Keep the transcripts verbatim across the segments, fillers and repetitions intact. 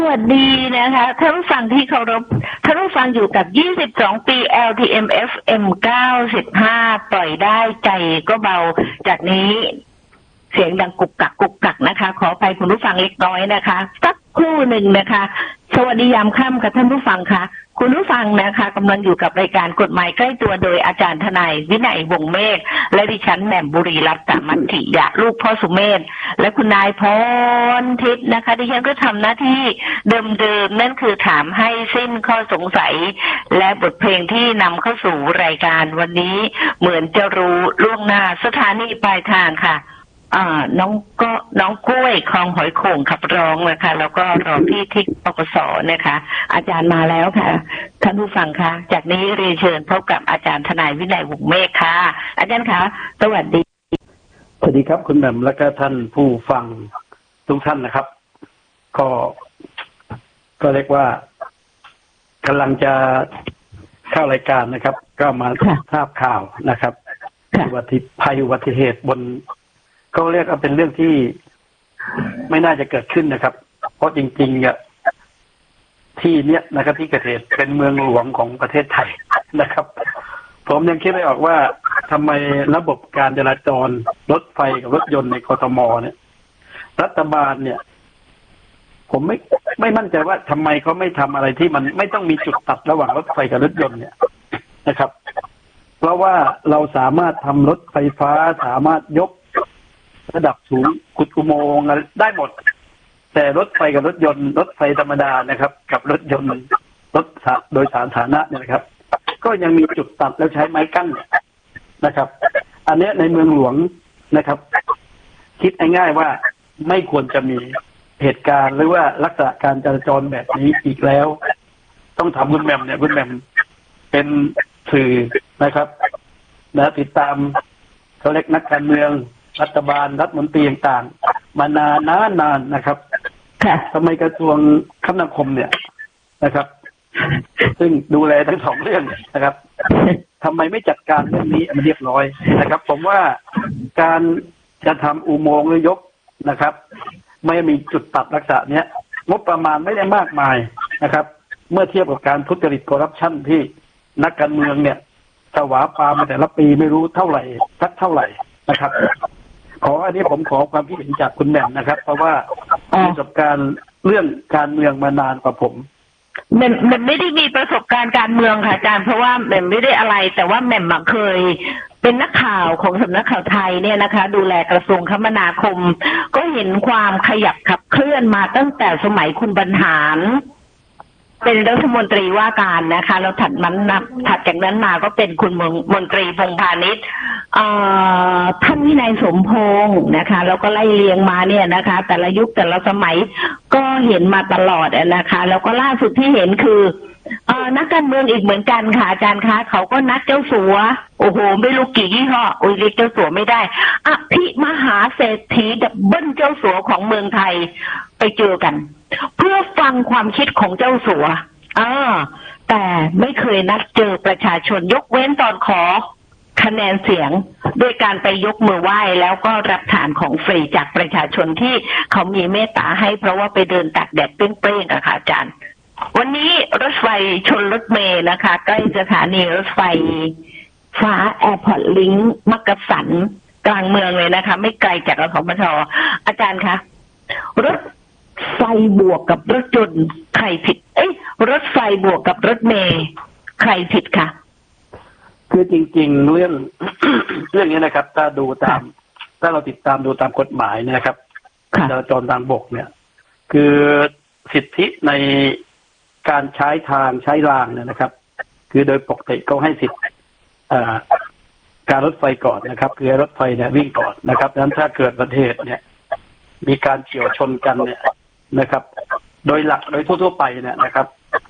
สวัสดีนะคะท่านผู้ฟังที่เคารพท่านผู้ฟังอยู่กับยี่สิบสองปี แอล ที เอ็ม เอฟ เอ็ม เก้าสิบห้า ปล่อยได้ใจก็เบาจากนี้เสียงดังกุกกักกุกกักนะคะขออภัยคุณผู้ฟังเล็กน้อยนะคะสักครู่หนึ่งนะคะสวัสดียามค่ำค่ะท่านผู้ฟังค่ะคุณผู้ฟังนะคะกำลังอยู่กับรายการกฎหมายใกล้ตัวโดยอาจารย์ทนายวินัยวงศ์เมฆและดิฉันแหม่มบุรีรัตน์สามัญถิยะลูกพ่อสุเมธและคุณนายพรทิพย์นะคะดิฉันก็ทำหน้าที่เดิมๆนั่นคือถามให้สิ้นข้อสงสัยและบทเพลงที่นำเข้าสู่รายการวันนี้เหมือนจะรู้ล่วงหน้าสถานีปลายทางค่ะอ่าน้องก็น้องกล้วยคลองหอยโข่งขับร้องนะคะแล้วก็รอพี่ทิกปกสนะคะอาจารย์มาแล้วค่ะท่านผู้ฟังคะจากนี้เรียนเชิญพบกับอาจารย์ทนายวินัยวงศ์เมฆค่ะอาจารย์คะสวัสดีสวัสดีครับคุณแหม่มและก็ท่านผู้ฟังทุกท่านนะครับก็ก็เรียกว่ากำลังจะเข้ารายการนะครับก็มาทราบข่าวนะครับอุบัติภัยอุบัติเหตุบนก็เรียกว่าเป็นเรื่องที่ไม่น่าจะเกิดขึ้นนะครับเพราะจริงๆเนี่ยที่เนี้ยนะครับที่เกิดเหตุเป็นเมืองหลวงของประเทศไทยนะครับผมยังคิดไม่ออกว่าทำไมระบบการจราจรรถไฟกับรถยนต์ในกทมเนี่ยรัฐบาลเนี่ยผมไม่ไม่มั่นใจว่าทำไมเขาไม่ทำอะไรที่มันไม่ต้องมีจุดตัดระหว่างรถไฟกับรถยนต์เนี่ยนะครับเพราะว่าเราสามารถทำรถไฟฟ้าสามารถยกระดับสูงขุดอุโมงค์ได้หมดแต่รถไฟกับรถยนต์รถไฟธรรมดานะครับกับรถยนต์รถโดยสารสาธารณะเนี่ยนะครับก็ยังมีจุดตัดแล้วใช้ไม้กั้นนะครับอันนี้ในเมืองหลวงนะครับคิดง่ายๆว่าไม่ควรจะมีเหตุการณ์หรือว่าลักษณะการจราจรแบบนี้อีกแล้วต้องถามคุณแหม่มเนี่ยคุณแหม่มเป็นสื่อนะครับนะติดตามเขาเรียกนักการเมืองรัฐบาลรัฐมนตรีต่างๆมานานนานนานนะครับทำไมกระทรวงคมนาคมเนี่ยนะครับซึ่งดูแลทั้งสองเรื่องนะครับทำไมไม่จัดการเรื่องนี้มันเรียบร้อยนะครับผมว่าการจะทำอุโมงค์หรือยกนะครับไม่มีจุดตัดลักษณะเนี้ยงบประมาณไม่ได้มากมายนะครับเมื่อเทียบกับการทุจริตคอร์รัปชันที่นักการเมืองเนี่ยสวาปามมาแต่ละปีไม่รู้เท่าไหร่สักเท่าไหร่นะครับขออันนี้ผมขอความคิดเห็นจากคุณแหม่มนะครับเพราะว่ามีประสบการณ์เรื่องการเมืองมานานกว่าผมแหม่มแหม่มไม่ได้มีประสบการณ์การเมืองค่ะอาจารย์เพราะว่าแหม่มไม่ได้อะไรแต่ว่าแหม่มเคยเป็นนักข่าวของสำนักข่าวไทยเนี่ยนะคะดูแลกระทรวงคมนาคมก็เห็นความขยับขับเคลื่อนมาตั้งแต่สมัยคุณบรรหารเป็นรัฐมนตรีว่าการนะคะแล้วถัดมันนับถัดจากนั้นมาก็เป็นคุณมนตรีพงษ์พาณิชย์ท่านวินัยสมพงษ์นะคะแล้วก็ไล่เลียงมาเนี่ยนะคะแต่ละยุคแต่ละสมัยก็เห็นมาตลอดนะคะแล้วก็ล่าสุดที่เห็นคือเอ่อนักการเมืองอีกเหมือนกันค่ะอาจารย์คะเขาก็นัดเจ้าสัวโอ้โหไม่รู้กี่ยี่ห้อโอ้ยเรียกเจ้าสัวไม่ได้อภิมหาเศรษฐีดับเบิ้ลเจ้าสัวของเมืองไทยไปเจอกันเพื่อฟังความคิดของเจ้าสัวอ่าแต่ไม่เคยนัดเจอประชาชนยกเว้นตอนขอคะแนนเสียงโดยการไปยกมือไหว้แล้วก็รับฐานของฟรีจากประชาชนที่เขามีเมตตาให้เพราะว่าไปเดินตากแดดเปรี้ยงๆอะค่ะอาจารย์วันนี้รถไฟชนรถเมล์นะคะใกล้สถานีรถไฟฟ้าแอร์พอร์ตลิงก์มักกะสันกลางเมืองเลยนะคะไม่ไกลจากกทมทอาจารย์คะรถไฟบวกกับรถยนต์ใครผิดเอ้ยรถไฟบวกกับรถเมล์ใครผิดคะคือจริงๆเรื่อง เรื่องนี้นะครับถ้าดูตามถ้าเราติดตามดูตามกฎหมายเนี่ยนะครับจราจรทางบกเนี่ยคือสิทธิในการใช้ทางใช้รางเนี่ยนะครับคือโดยปกติเขาให้สิทธิการรถไฟก่อนนะครับคือรถไฟเนี่ยวิ่งก่อนนะครับดังนั้นถ้าเกิดอุบัติเหตุเนี่ยมีการเฉี่ยวชนกันเนี่ยนะครับโดยหลักโดยทั่วๆไปเนี่ยนะครับ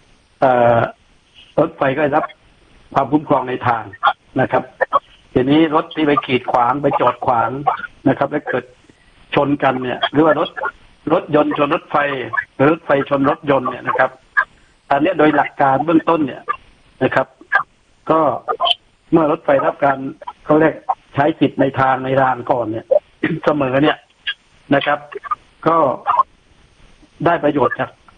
รถไฟก็ได้รับความคุ้มครองในทางนะครับทีนี้รถที่ไปขีดขวางไปจอดขวางนะครับแล้วเกิดชนกันเนี่ยหรือว่ารถรถยนต์ชนรถไฟหรือรถไฟชนรถยนต์เนี่ยนะครับอันนี้โดยหลักการเบื้องต้นเนี่ยนะครับก็เมื่อรถไฟรับการเขาเรียกใช้สิทธิ์ในทางในรางก่อนเนี่ย เสมอเนี่ยนะครับก็ได้ประโยชน์จาก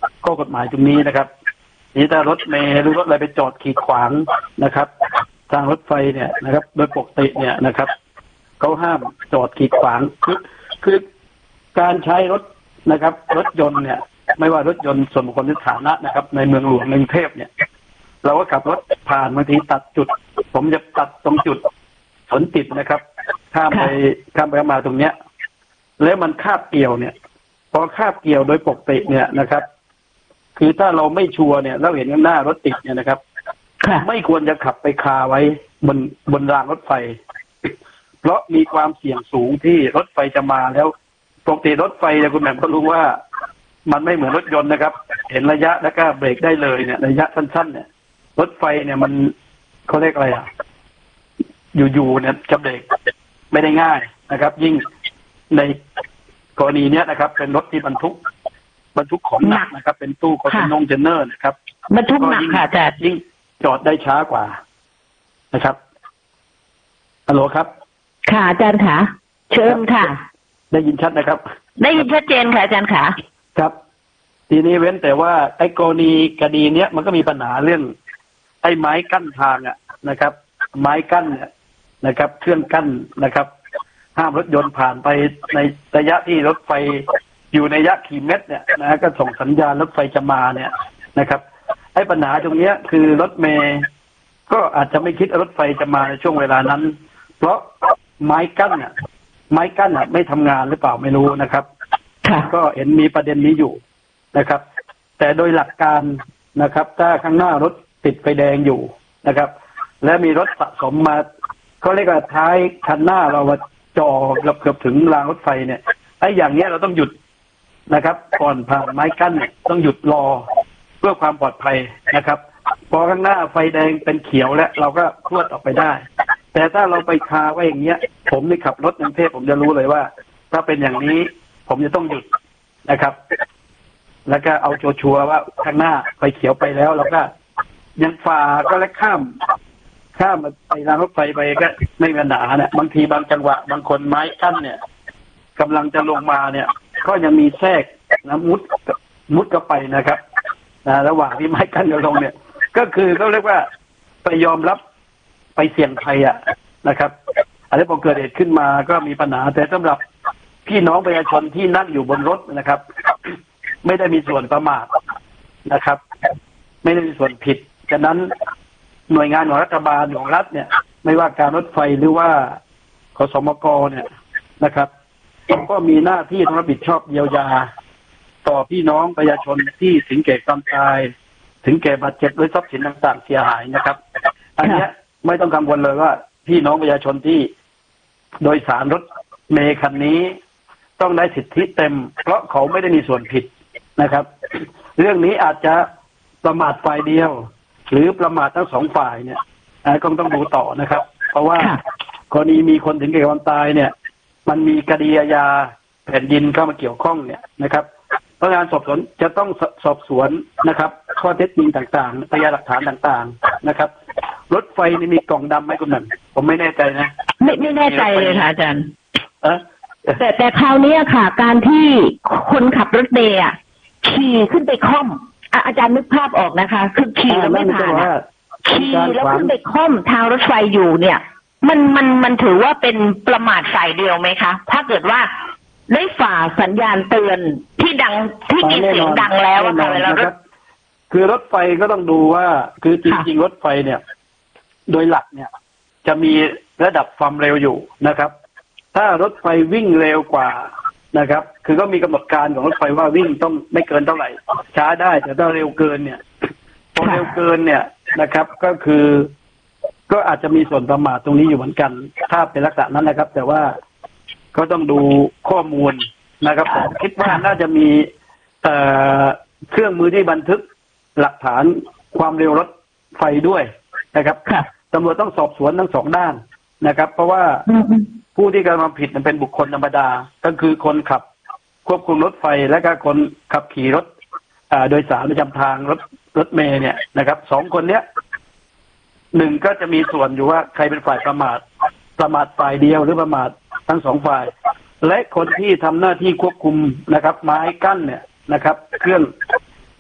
ข้อกฎหมายตรงนี้นะครับนี่ถ้ารถเมล์หรือรถอะไรไปจอดขีดขวางนะครับทางรถไฟเนี่ยนะครับโดยปกติเนี่ยนะครับเขาห้ามจอดขีดขวางคือคือการใช้รถนะครับรถยนต์เนี่ยไม่ว่ารถยนต์ส่วนบุคคลหรือสาธารณะนะครับในเมืองหลวงในกรุงเทพเนี่ยเราก็ขับรถผ่านบางทีตัดจุดผมจะตัดตรงจุดสนติดนะครับข้ามไปข้ามไปมาตรงเนี้ยแล้วมันคาบเกี่ยวเนี่ยพอคาบเกี่ยวโดยปกติเนี่ยนะครับคือถ้าเราไม่ชัวร์เนี่ยเราเห็นข้างหน้ารถติดเนี่ยนะครับไม่ควรจะขับไปคาไว้บนบนรางรถไฟเพราะมีความเสี่ยงสูงที่รถไฟจะมาแล้วปกติรถไฟเนี่ยคุณแหม่มก็รู้ว่ามันไม่เหมือนรถยนต์นะครับเห็นระยะแล้วก็เบรกได้เลยเนี่ยระยะสั้นๆเนี่ยรถไฟเนี่ยมันเขาเรียกอะไรอ่ะอยู่ๆเนี่ยจะเบรกไม่ได้ง่ายนะครับยิ่งในกรณีเนี้ยนะครับเป็นรถที่บรรทุกบรรทุกของหนักนะครับเป็นตู้คอนเทนเทนเนอร์นะครับบรรทุกหนักค่ะอาจารย์ยิ่งจอดได้ช้ากว่านะครับฮัลโหลครับค่ะอาจารย์ค่ะเชิญค่ะได้ยินชัดนะครับได้ยินชัดเจนค่ะอาจารย์ค่ะครับทีนี้เว้นแต่ว่าไอ้กรณีคดีเนี้ยมันก็มีปัญหาเรื่องไอ้ไม้กั้นทางอ่ะนะครับ ไม้กั้นเนี่ยนะครับเครื่องกั้นนะครับห้ามรถยนต์ผ่านไปในระยะที่รถไฟอยู่ในระยะกี่เมตรเนี่ยนะก็ส่งสัญญาณรถไฟจะมาเนี่ยนะครับไอ้ปัญหาตรงนี้คือรถเมย์ก็อาจจะไม่คิดรถไฟจะมาในช่วงเวลานั้นเพราะไม้กั้นเนี่ยไม้กั้นอ่ะไม่ทำงานหรือเปล่าไม่รู้นะครับก็เห็นมีประเด็นนี้อยู่นะครับแต่โดยหลักการนะครับถ้าข้างหน้ารถติดไฟแดงอยู่นะครับและมีรถสะสมมาเขาเรียกว่าท้ายคันหน้าเราจอเกือบเกือบถึงรางรถไฟเนี่ยไอ้อย่างเนี้ยเราต้องหยุดนะครับก่อนผ่านไม้กั้นเนี่ยต้องหยุดรอเพื่อความปลอดภัยนะครับพอข้างหน้าไฟแดงเป็นเขียวแล้วเราก็พรวดออกไปได้แต่ถ้าเราไปคาไว้อย่างเงี้ยผมนี่ขับรถในกรุงเทพผมจะรู้เลยว่าถ้าเป็นอย่างนี้ผมจะต้องหยุดนะครับแล้วก็เอาชัวร์ว่าข้างหน้าไฟเขียวไปแล้วเราก็ยังฝ่าก็แล้วข้ามข้ามไปรางรถไฟไปก็ไม่มีปัญหาเนี่ยบางทีบางจังหวะบางคนไม้กั้นเนี่ยกำลังจะลงมาเนี่ยก็ยังมีแทรกนะมุดมุดก็ไปนะครับนะระหว่างที่ไม้กั้นจะลงเนี่ยก็คือเขาเรียกว่าไปยอมรับไปเสี่ยงภัยอ่ะนะครับอันนี้พอเกิดเหตุขึ้นมาก็มีปัญหาแต่สำหรับพี่น้องประชาชนที่นั่งอยู่บนรถนะครับไม่ได้มีส่วนประมาทนะครับไม่ได้มีส่วนผิดฉะนั้นหน่วยงานของรัฐบาลของรัฐเนี่ยไม่ว่าการรถไฟหรือว่าขสมกเนี่ยนะครับก็มีหน้าที่ต้องรับผิดชอบเยียวยาต่อพี่น้องประชาชนที่ถึงแก่ความตายถึงแก่บาดเจ็บหรือทรัพย์สินต่างๆเสียหายนะครับอันนี้ไม่ต้องกังวลเลยว่าพี่น้องประชาชนที่โดยสารรถเมล์คันนี้ต้องได้สิทธิเต็มเพราะเขาไม่ได้มีส่วนผิดนะครับเรื่องนี้อาจจะประมาทฝ่ายเดียวหรือประมาททั้งสองฝ่ายเนี่ยก็ต้องดูต่อนะครับเพราะว่ากรณีมีคนถึงแก่ความตายเนี่ยมันมีคดีอาญาแผ่นดินเข้ามาเกี่ยวข้องเนี่ยนะครับพนักงานสอบสวนจะต้องสอบสวนนะครับข้อเท็จจริงต่างๆพยานหลักฐานต่างๆนะครับรถไฟนี่มีกล่องดำไหมคุณหนึ่งผมไม่แน่ใจนะไม่ไม่แน่ใจเลยค่ะอาจารย์เออแต่แต่คราวนี้ค่ะการที่คนขับรถเมล์ขี่ขึ้นไปค่อมอาจารย์นึกภาพออกนะคะคือขี่แล้วไม่ผ่านขี่แล้วขึ้นไปค่อมทางรถไฟอยู่เนี่ยมันมันมันถือว่าเป็นประมาทฝ่ายเดียวไหมคะถ้าเกิดว่าได้ฝ่าสัญญาณเตือนที่ดังที่มีเสียงดังแล้วอะค่ะเวลารถคือรถไฟก็ต้องดูว่าคือจริงๆรถไฟเนี่ยโดยหลักเนี่ยจะมีระดับความเร็วอยู่นะครับถ้ารถไฟวิ่งเร็วกว่านะครับคือก็มีกำหนดการของรถไฟว่าวิ่งต้องไม่เกินเท่าไหร่ช้าได้แต่ถ้าเร็วเกินเนี่ยพอเร็วเกินเนี่ยนะครับก็คือก็อาจจะมีส่วนประมาทตรงนี้อยู่เหมือนกันถ้าเป็นลักษณะนั้นนะครับแต่ว่าก็ต้องดูข้อมูลนะครับผมคิดว่าน่าจะมีเอ่อเครื่องมือที่บันทึกหลักฐานความเร็วรถไฟด้วยนะครับตำรวจต้องสอบสวนทั้งสองด้านนะครับเพราะว่าผู้ที่กระทำผิดนั้นเป็นบุคคลธรรมดาก็คือคนขับควบคุมรถไฟและก็คนขับขี่รถโดยสารประจำทางรถรถเมล์เนี่ยนะครับสองคนเนี้ยหนึ่งก็จะมีส่วนอยู่ว่าใครเป็นฝ่ายประมาทประมาทฝ่ายเดียวหรือประมาททั้งสองฝ่ายและคนที่ทำหน้าที่ควบคุมนะครับไม้กั้นเนี่ยนะครับเครื่อง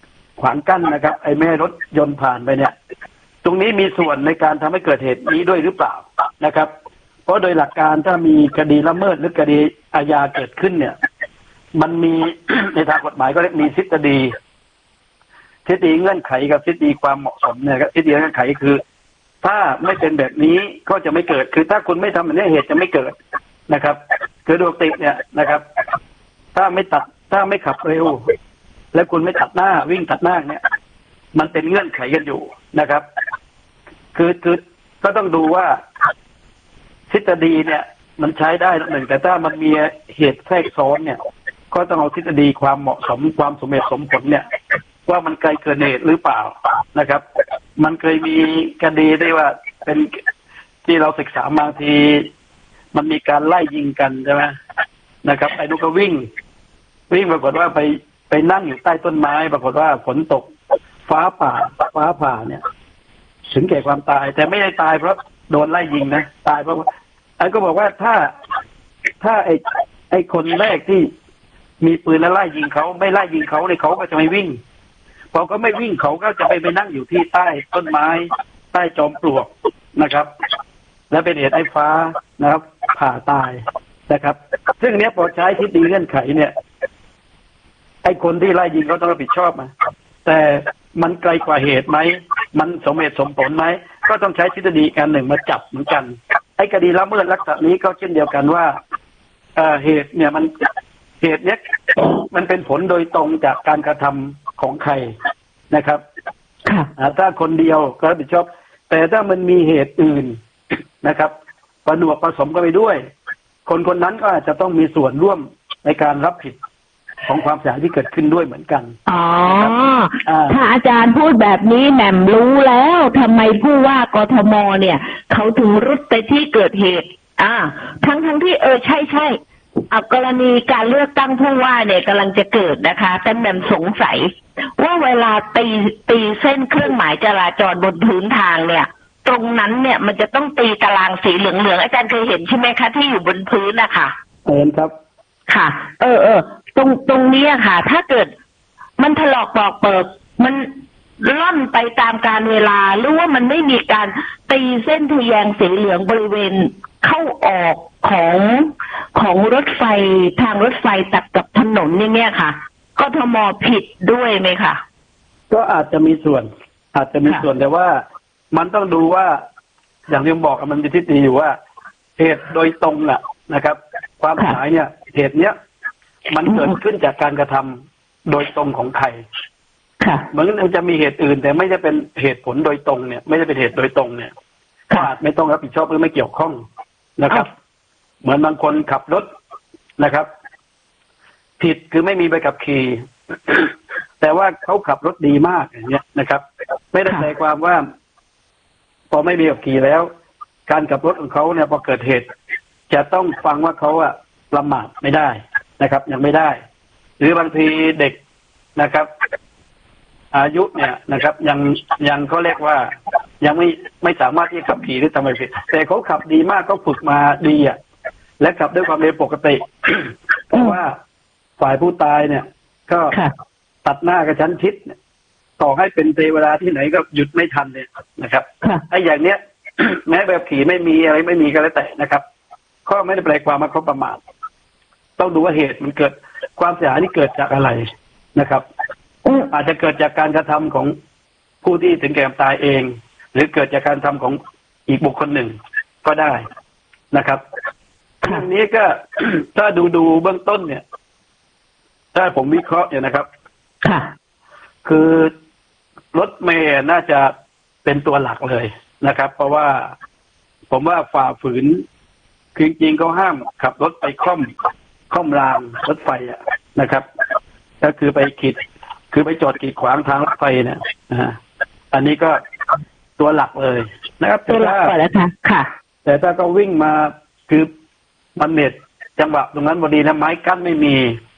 ขวางกั้นนะครับไอ้แม่รถยนต์ผ่านไปเนี่ยตรงนี้มีส่วนในการทำให้เกิดเหตุนี้ด้วยหรือเปล่านะครับเพราะโดยหลักการถ้ามีคดีละเมิดหรือคดีอาญาเกิดขึ้นเนี่ยมันมี ในทางกฎหมายก็เรียกมีทฤษฎีทฤษฎีเงื่อนไขกับทฤษฎีความเหมาะสมเนี่ยครับทฤษฎีเงื่อนไขคือ ถ้าไม่เป็นแบบนี้ก็จะไม่เกิดคือถ้าคุณไม่ทำแบบนี้เหตุจะไม่เกิดนะครับคือโดยปกติเนี่ยนะครับถ้าไม่ตัดถ้าไม่ขับเร็วและคุณไม่ตัดหน้าวิ่งตัดหน้าเนี่ยมันเป็นเงื่อนไขกันอยู่นะครับคือคือก็ต้องดูว่าทฤษฎีเนี่ยมันใช้ได้หนึ่งแต่ถ้ามันมีเหตุแทรกซ้อนเนี่ยก็ต้องเอาทฤษฎีความเหมาะสมความสมเหตุสมผลเนี่ยว่ามันไกลเกินเหตุหรือเปล่านะครับมันเคยมีคดีได้ว่าเป็นที่เราศึกษาบางทีมันมีการไล่ยิงกันใช่ไหมนะครับไอ้ลูกก็วิ่งวิ่งปรากฏว่าไปไปนั่งอยู่ใต้ต้นไม้ปรากฏว่าฝนตกฟ้าผ่าฟ้าผ่าเนี่ยถึงแก่ความตายแต่ไม่ได้ตายเพราะโดนไล่ยิงนะตายเพราะไอ้ก็บอกว่าถ้าถ้าไอ้ไอ้คนแรกที่มีปืนแล้วไล่ยิงเขาไม่ไล่ยิงเขาเลยเขาก็จะไม่วิ่งพอเขาไม่วิ่งเขาก็จะไปไปนั่งอยู่ที่ใต้ต้นไม้ใต้จอมปลวกนะครับและเป็นเหตุไอ้ฟ้านะครับผ่าตายนะครับซึ่งเนี้ยพอใช้ทฤษฎีเงื่อนไขเนี่ยไอ้คนที่ไล่ยิงเขาต้องรับผิดชอบมาแต่มันไกลกว่าเหตุไหมมันสมเหตุสมผลไหมก็ต้องใช้ทฤษฎีการหนึ่งมาจับเหมือนกันไอ้คดีละเมิดลักษณะนี้ก็เช่นเดียวกันว่าเอ่อเหตุเนี่ยมันเหตุเนี้ยมันเป็นผลโดยตรงจากการกระทำของใครนะครับถ้าคนเดียวก็รับผิดชอบแต่ถ้ามันมีเหตุอื่นนะครับประนวกผสมกันไปด้วยคนคนนั้นก็อาจจะต้องมีส่วนร่วมในการรับผิดของความเสียหายที่เกิดขึ้นด้วยเหมือนกันอ๋อถ้าอาจารย์พูดแบบนี้แหม่มรู้แล้วทำไมผู้ว่ากทมเนี่ยเขาถึงรุดไปที่เกิดเหตุอ่าทั้งทั้งที่เออใช่ใช่เอากรณีการเลือกตั้งผู้ว่าเนี่ยกำลังจะเกิดนะคะแต่แหม่มสงสัยว่าเวลาตีตีเส้นเครื่องหมายจราจรบนพื้นทางเนี่ยตรงนั้นเนี่ยมันจะต้องตีตารางสีเหลืองๆอาจารย์เคยเห็นใช่ไหมคะที่อยู่บนพื้นนะคะเห็นครับค่ะเออเออตรงตรงนี้ค่ะถ้าเกิดมันถลอกปอกเปิดมันล่อนไปตามการเวลาหรือว่ามันไม่มีการตีเส้นทะแยงสีเหลืองบริเวณเข้าออกของของรถไฟทางรถไฟตัดกับถนนอย่างเงี้ยค่ะกทมผิดด้วยไหมคะก็อาจจะมีส่วนอาจจะมีส่วนแต่ว่ามันต้องดูว่าอย่างที่ผมบอกมันมีทฤษฎีอยู่ว่าเหตุโดยตรงน่ะนะครับความหมายเนี่ยเหตุเนี้ยมันเกิดขึ้นจากการกระทำโดยตรงของใครเหมือนมันจะมีเหตุอื่นแต่ไม่จะเป็นเหตุผลโดยตรงเนี่ยไม่จะเป็นเหตุโดยตรงเนี่ยก็อาจไม่ต้องรับผิดชอบหรือไม่เกี่ยวข้องนะครับเหมือนบางคนขับรถนะครับผิดคือไม่มีใบขับขี่ แต่ว่าเขาขับรถดีมากอย่างเงี้ยนะครับไม่ได้หมายความว่าพอไม่มีใบขับขี่แล้วการขับรถของเขาเนี่ยพอเกิดเหตุจะต้องฟังว่าเขาอะประมาทไม่ได้นะครับยังไม่ได้หรือบางทีเด็กนะครับอายุเนี่ยนะครับยังยังเขาเรียกว่ายังไม่ไม่สามารถที่จะขับขี่หรือทำอะไรผิดแต่เขาขับดีมากเขาฝึกมาดีอ่ะและขับด้วยความเร็วปกติเพราะว่าฝ่ายผู้ตายเนี่ยก็ตัดหน้ากระชั้นชิดต่อให้เป็นเทวดาที่ไหนก็หยุดไม่ทันเนี่ยนะครับไอ้อย่างเนี้ยแม้แบบขี่ไม่มีอะไรไม่มีก็แล้วแต่นะครับก็ไม่ได้แปลความว่าเขาประมาทต้องดูว่าเหตุมันเกิดความเสียหายที่เกิดจากอะไรนะครับอาจจะเกิดจากการกระทำของผู้ที่ถึงแก่ความตายเองหรือเกิดจากการทำของอีกบุคคลหนึ่งก็ได้นะครับเรื่องนี้ก็ ถ้าดูดูเบื้องต้นเนี่ยถ้าผมวิเคราะห์เนี่ยนะครับค่ะคือรถเมล์น่าจะเป็นตัวหลักเลยนะครับเพราะว่าผมว่าฝ่าฝืนคือจริงๆเขาห้ามขับรถไปคล่อมคล่อมรางรถไฟอ่ะนะครับก็คือไปขีดคือไปจอดกีดขวางทางรถไฟเนี่ยอ่าอันนี้ก็ตัวหลักเลยนะครับตัวหลักก่อนแล้วค่ะค่ะแต่ถ้าก็วิ่งมาคือมันเน็ตจังหวะตรงนั้นพอดีนะไม้กั้นไม่มี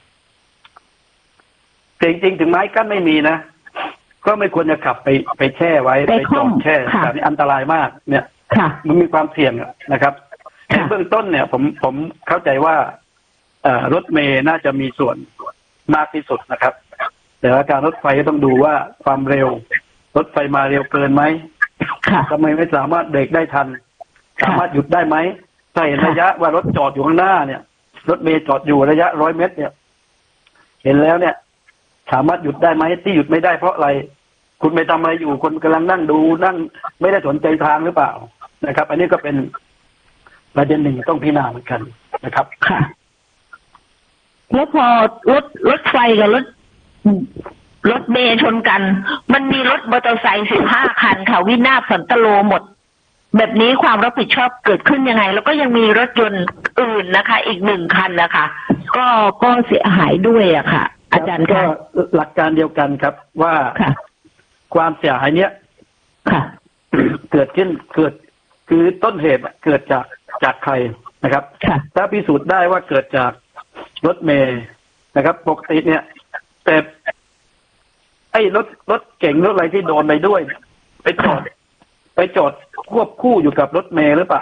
จริงๆถึงไม้กั้นไม่มีนะก็ไม่ควรจะขับไปไปแช่ไว้ไปจอดแช่แบบนี้อันตรายมากเนี่ยมันมีความเสี่ยงนะครับในเบื้องต้นเนี่ยผมผมเข้าใจว่าเอ่อรถเมล์น่าจะมีส่วนมากที่สุดนะครับแต่ว่าการรถไฟก็ต้องดูว่าความเร็วรถไฟมาเร็วเกินไหมทำไมไม่สามารถเบรกได้ทันสามารถหยุดได้ไหมถ้าเห็นระยะว่ารถจอดอยู่ข้างหน้าเนี่ยรถเมล์จอดอยู่ระยะร้อยเมตรเนี่ยเห็นแล้วเนี่ยสามารถหยุดได้ไหมที่หยุดไม่ได้เพราะอะไรคุณไปทำอะไรอยู่คนกำลังนั่งดูนั่งไม่ได้สนใจทางหรือเปล่านะครับ อันนี้ก็เป็นประเด็นหนึ่งต้องพิจารณาเหมือนกันนะครับค่ะแล้วพอรถรถไฟกับรถรถเมล์ชนกันมันมีรถมอเตอร์ไซค์สิบห้าคันค่ะวินาศสันตโลหมดแบบนี้ความรับผิดชอบเกิดขึ้นยังไงแล้วก็ยังมีรถยนต์อื่นนะคะ อีกหนึ่งคันนะคะก็ก็เสียหายด้วยอะค่ะอาจารย์ก็หลักการเดียวกันครับว่าความเสียหายเนี้ยเกิดขึ้นเกิดคือต้นเหตุเกิดจากจากใครนะครับถ้าพิสูจน์ได้ว่าเกิดจากรถเมล์นะครับปกติเนี่ยแต่ไอ้รถรถเก่งรถอะไรที่โดนไปด้วยไปจอดไปจอดควบคู่อยู่กับรถเมล์หรือเปล่า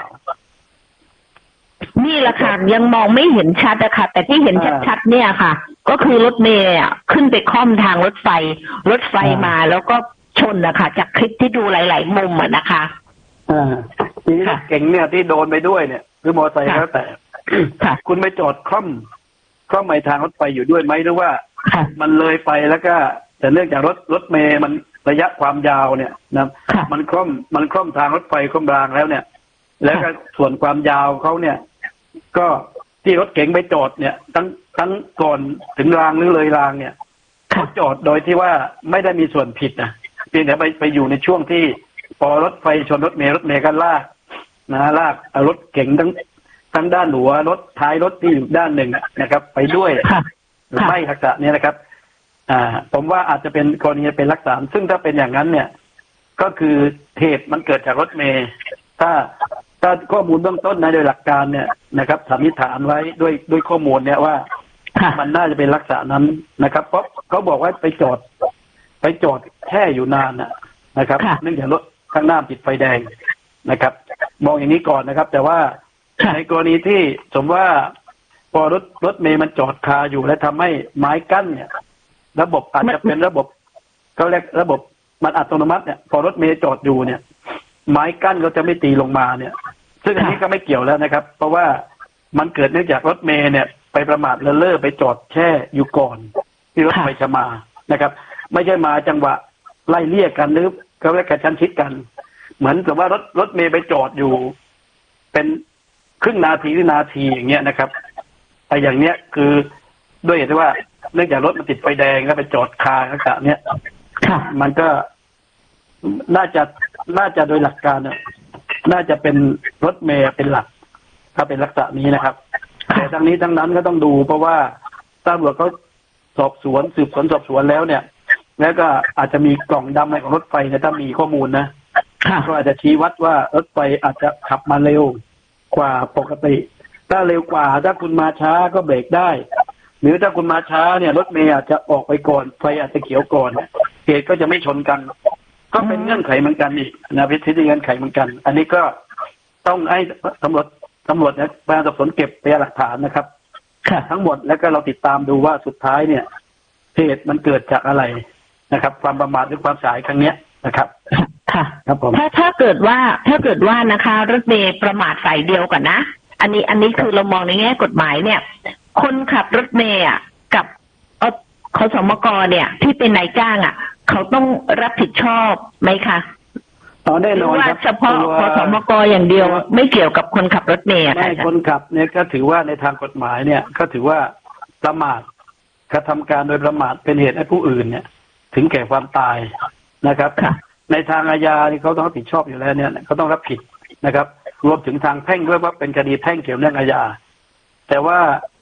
นี่แหละค่ะยังมองไม่เห็นชัดอะค่ะแต่ที่เห็นชัดๆเนี่ยค่ะก็คือรถเมล์ขึ้นไปค่อมทางรถไฟรถไฟมาแล้วก็ชนนะคะจากคลิปที่ดูหลายๆมุมอะนะคะอ่าทีนี้เก่งเนี่ยที่โดนไปด้วยเนี่ยหรือมอเตอร์ไซค์แล้วแต่คุณไปจอดค่อมค่อมไปทางรถไฟอยู่ด้วยไหมหรือว่ามันเลยไปแล้วก็แต่เนื่องจากรถรถเมล์มันระยะความยาวเนี่ยนะมันคล่อมมันคล่อมทางรถไฟคล่อมรางแล้วเนี่ยแล้วก็ส่วนความยาวเขาเนี่ยก็ที่รถเก๋งไปจอดเนี่ยทั้งทั้งก่อนถึงรางหรือเลยรางเนี่ยเขาจอดโดยที่ว่าไม่ได้มีส่วนผิดนะเพียงแต่ไปไปอยู่ในช่วงที่พอรถไฟชนรถเมล์รถเมล์ก็ลากนะลากรถเก๋งทั้งทั้งด้านหัวรถท้ายรถที่อยู่ด้านหนึ่งนะครับไปด้วยหรือไม่ลักษณะนี้นะครับอ่าผมว่าอาจจะเป็นกรณีเป็นลักษณะซึ่งถ้าเป็นอย่างนั้นเนี่ยก็คือเหตุมันเกิดจากรถเมล์ถ้าถ้าข้อมูลเบื้องต้นในโดยหลักการเนี่ยนะครับสันนิษฐานไว้ด้วยด้วยข้อมูลเนี่ยว่ามันน่าจะเป็นลักษณะนั้นนะครับเพราะเขาบอกว่าไปจอดไปจอดแช่อยู่นานนะครับเนื่องจากรถข้างหน้าติดไฟแดงนะครับมองอย่างนี้ก่อนนะครับแต่ว่าในกรณีที่สมมติว่าพอรถรถเมล์มันจอดคาอยู่และทำให้ไม้กั้นเนี่ยระบบอาจจะเป็นระบบเขาเรียกระบบมันอัตโนมัติเนี่ยพอรถเมล์จอดอยู่เนี่ยไม้กั้นก็จะไม่ตีลงมาเนี่ยซึ่งอันนี้ก็ไม่เกี่ยวแล้วนะครับเพราะว่ามันเกิดเนื่องจากรถเมล์เนี่ยไปประมาทเลินเล่อไปจอดแช่อยู่ก่อนที่รถไฟจะมานะครับไม่ใช่มาจังหวะไล่เลี่ยกันหรือเขาเรียกกระชั้นชิดกันเหมือนกับว่ารถรถเมล์ไปจอดอยู่เป็นครึ่งนาทีหรือนาทีอย่างเงี้ยนะครับไอ้อย่างเนี้ยคือด้วยเหตุที่ว่าเนื่องจากรถมันติดไฟแดงแล้วไปจอดคาขณะเนี้ยมันก็น่าจะน่าจะโดยหลักการเนี่ยน่าจะเป็นรถเมล์เป็นหลักถ้าเป็นลักษณะนี้นะครับแต่ทั้งนี้ทั้งนั้นก็ต้องดูเพราะว่าตำรวจเขาสอบสวนสืบสวนสอบสวนแล้วเนี่ยแล้วก็อาจจะมีกล่องดำในของรถไฟเนี่ยถ้ามีข้อมูลนะก็อาจจะชี้วัดว่ารถไฟอาจจะขับมาเร็วกว่าปกติถ้าเร็วกว่าถ้าคุณมาช้าก็เบรกได้หรือถ้าคุณมาช้าเนี่ยรถเมล์อาจจะออกไปก่อนไฟอาจจะเขียวก่อนเหตุก็จะไม่ชนกันก็เป็นเงื่อนไขเหมือนกันอีกนะพิธีเงื่อนไขเหมือนกันอันนี้ก็ต้องให้ตำรวจตำรวจเนี่ยพนักงานสอบสวนเก็บพยานหลักฐานนะครับทั้งหมดแล้วก็เราติดตามดูว่าสุดท้ายเนี่ยเหตุมันเกิดจากอะไรนะครับความประมาทหรือความสายครั้งเนี้ยนะครับค่ะครับผมถ้าถ้าเกิดว่าถ้าเกิดว่านะคะรถเมล์ประมาทฝ่ายเดียวก่อนนะอันนี้อันนี้คือเรามองในแง่กฎหมายเนี่ยคนขับรถเมล์อ่ะกับขสมกเนี่ยที่เป็นนายจ้างอ่ะเขาต้องรับผิดชอบไหมคะอ๋อแน่นอนครับเฉพาะขสมกอย่างเดียวไม่เกี่ยวกับคนขับรถเมล์ไม่คนขับเนี่ยก็ถือว่าในทางกฎหมายเนี่ยก็ถือว่าประมาทกระทำการโดยประมาทเป็นเหตุให้ผู้อื่นเนี่ยถึงแก่ความตายนะครับในทางอาญาที่เขาต้องรับผิดชอบอยู่แล้วเนี่ยเขาต้องรับผิดนะครับรวมถึงทางแพ่งด้วยว่าเป็นคดีแพ่งเกี่ยวเรื่องอาญาแต่ว่า